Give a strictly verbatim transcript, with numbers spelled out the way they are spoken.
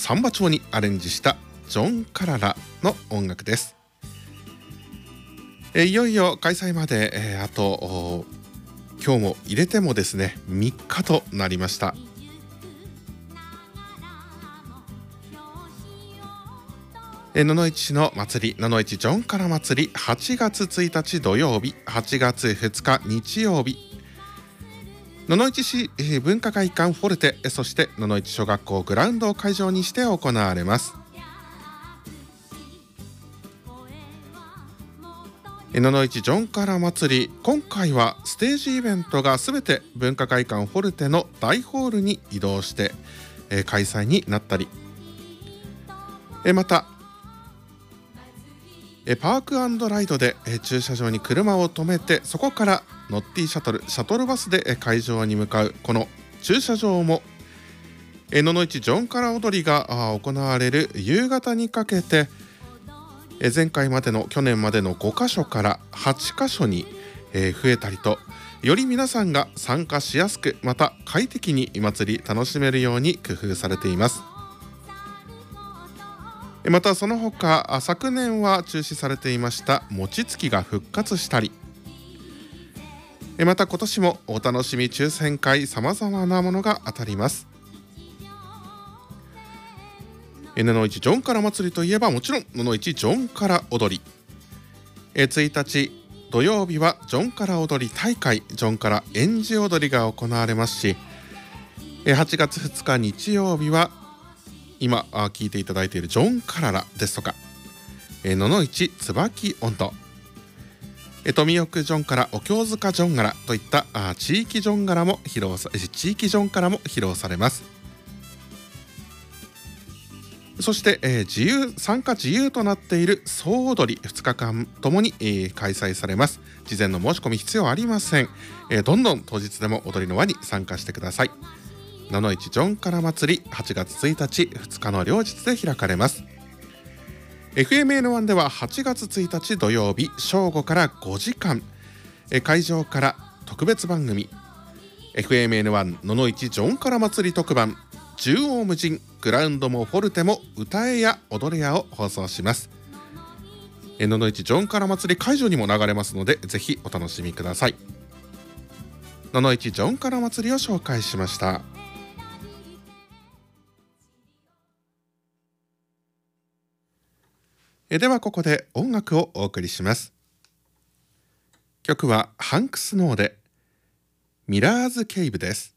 サンバ調にアレンジしたジョン・カララの音楽です。えいよいよ開催まで、えー、あと今日も入れてもですねみっかとなりました。えー、野々市市の祭り野々市ジョンカラ祭りはちがつついたち土曜日、はちがつふつか日曜日、野々市市、えー、文化会館フォルテ、そして野々市小学校グラウンドを会場にして行われます。野々市ジョンカラ祭り、今回はステージイベントがすべて文化会館フォルテの大ホールに移動して、えー、開催になったり、えー、またえー、パーク&ライドで、えー、駐車場に車を止めて、そこからノッティシャトルシャトルバスで、えー、会場に向かうこの駐車場も、えー、野々市ジョンカラ踊りが行われる夕方にかけて、前回までの去年までのごかしょからはちかしょに増えたりと、より皆さんが参加しやすく、また快適に祭り楽しめるように工夫されています。またその他、昨年は中止されていました餅つきが復活したり、また今年もお楽しみ抽選会、さまざまなものが当たります。野々市ジョンカラ祭りといえばもちろん野々市ジョンカラ踊り、えついたち土曜日はジョンカラ踊り大会、ジョンカラ演じ踊りが行われますし、えはちがつふつか日曜日は今聞いていただいているジョンカララですとか、え野々市椿音頭、え富奥ジョンカラ、お経塚ジョンガラといったあ地域ジョンガラも披露さ地域ジョンカラも披露されます。そして、えー、自由参加自由となっている総踊りふつかかんともに、えー、開催されます。事前の申し込み必要ありません。えー、どんどん当日でも踊りの輪に参加してください。野々市ジョンカラ祭りはちがつついたちふつかの両日で開かれます。 エフエムエヌワン でははちがつついたち土曜日正午からごじかん、えー、会場から特別番組 エフエムエヌワン 野々市ジョンカラ祭り特番、縦横無尽グラウンドもフォルテも歌えや踊れやを放送します。野々市ジョンカラ祭り会場にも流れますので、ぜひお楽しみください。野々市ジョンカラ祭りを紹介しました。えではここで音楽をお送りします。曲はハンク・スノーでミラーズ・ケイブです。